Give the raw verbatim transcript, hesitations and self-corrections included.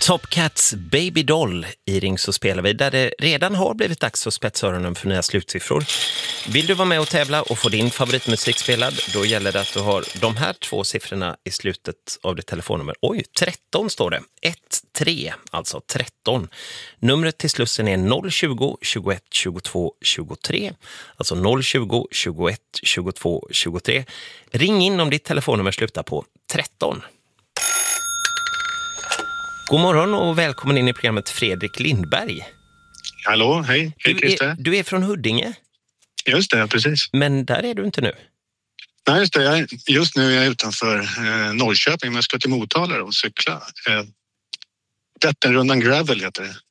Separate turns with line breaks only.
Top Cats Baby Doll i Ring så spelar vi, där det redan har blivit dags att spetsa öronen för nya slutsiffror. Vill du vara med och tävla och få din favoritmusik spelad, då gäller det att du har de här två siffrorna i slutet av ditt telefonnummer. Oj, tretton står det. ett tre, alltså tretton. Numret till Slussen är noll tjugo, tjugoett, tjugotvå, tjugotre. Alltså noll tjugo, tjugoett, tjugotvå, tjugotre. Ring in om ditt telefonnummer slutar på tretton. God morgon och välkommen in i programmet Fredrik Lindberg.
Hallå, hej. Hej
Du
Christer.
är, du är från Huddinge.
Just det, precis.
Men där är du inte nu.
Nej, just det. Jag, just nu är jag utanför eh, Norrköping, men jag ska till Motala och cykla. Eh, Vätternrundan Gravel heter det.